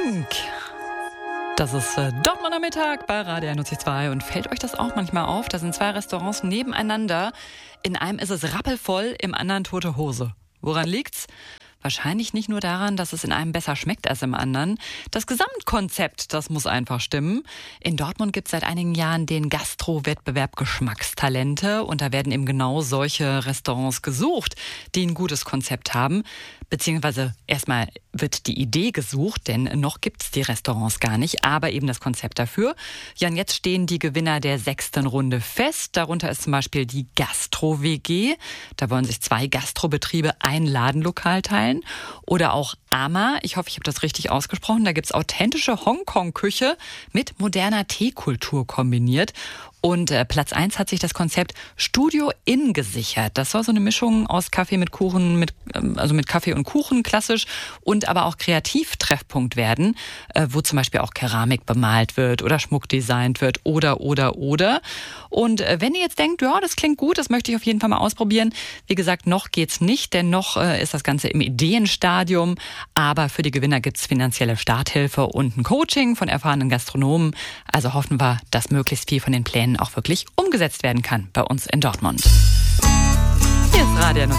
Pink. Das ist Dortmunder Mittag bei Radio 92 und fällt euch das auch manchmal auf? Da sind zwei Restaurants nebeneinander. In einem ist es rappelvoll, im anderen tote Hose. Woran liegt's? Wahrscheinlich nicht nur daran, dass es in einem besser schmeckt als im anderen. Das Gesamtkonzept, das muss einfach stimmen. In Dortmund gibt es seit einigen Jahren den Gastro-Wettbewerb Geschmackstalente. Und da werden eben genau solche Restaurants gesucht, die ein gutes Konzept haben. Beziehungsweise erstmal wird die Idee gesucht, denn noch gibt es die Restaurants gar nicht, aber eben das Konzept dafür. Ja, und jetzt stehen die Gewinner der 6. Runde fest. Darunter ist zum Beispiel die Gastro-WG. Da wollen sich 2 Gastrobetriebe ein Ladenlokal teilen. Oder auch Ama, ich hoffe, ich habe das richtig ausgesprochen, da gibt's authentische Hongkong-Küche mit moderner Teekultur kombiniert. Und Platz 1 hat sich das Konzept Studio Inn gesichert. Das soll so eine Mischung aus Kaffee mit Kuchen, mit Kaffee und Kuchen klassisch und aber auch Kreativtreffpunkt werden, wo zum Beispiel auch Keramik bemalt wird oder Schmuck designt wird oder. Und wenn ihr jetzt denkt, ja, das klingt gut, das möchte ich auf jeden Fall mal ausprobieren. Wie gesagt, noch geht's nicht, denn noch ist das Ganze im Ideenstadium. Aber für die Gewinner gibt's finanzielle Starthilfe und ein Coaching von erfahrenen Gastronomen. Also hoffen wir, dass möglichst viel von den Plänen auch wirklich umgesetzt werden kann bei uns in Dortmund. Hier ist Radio